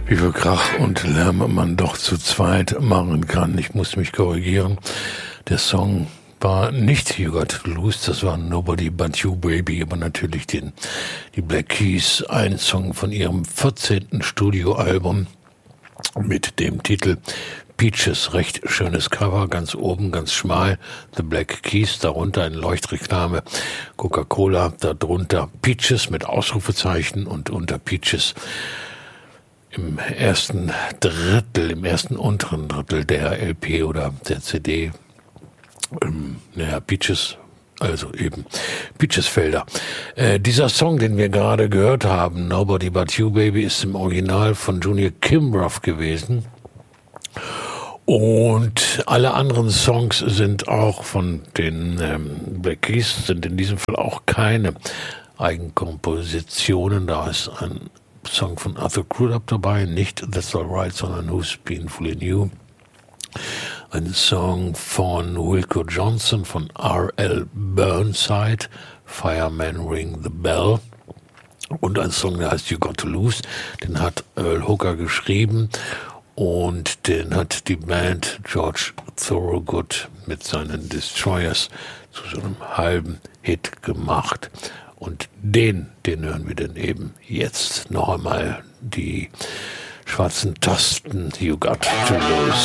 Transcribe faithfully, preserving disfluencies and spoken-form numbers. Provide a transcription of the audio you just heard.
Wie viel Krach und Lärm man doch zu zweit machen kann. Ich muss mich korrigieren. Der Song war nicht You Got to Lose, das war Nobody But You Baby, aber natürlich den, die Black Keys, ein Song von ihrem vierzehnten Studioalbum mit dem Titel Peaches, recht schönes Cover, ganz oben, ganz schmal, The Black Keys, darunter eine Leuchtreklame, Coca-Cola, darunter Peaches mit Ausrufezeichen und unter Peaches im ersten Drittel, im ersten unteren Drittel der L P oder der C D, ähm, naja, Peaches, also eben Peaches-Felder. Äh, dieser Song, den wir gerade gehört haben, Nobody But You Baby, ist im Original von Junior Kimbrough gewesen. Und alle anderen Songs sind auch von den ähm, Black Keys, sind in diesem Fall auch keine Eigenkompositionen. Da ist ein Song von Arthur Crudup dabei, nicht That's Alright, sondern Who's Been Fooling You. Ein Song von Wilco Johnson, von R L Burnside, Fireman Ring the Bell. Und ein Song, der heißt You Got to Lose, den hat Earl Hooker geschrieben. Und den hat die Band George Thorogood mit seinen Destroyers zu so einem halben Hit gemacht. Und den, den hören wir dann eben jetzt noch einmal, die schwarzen Tasten, You Got to Lose.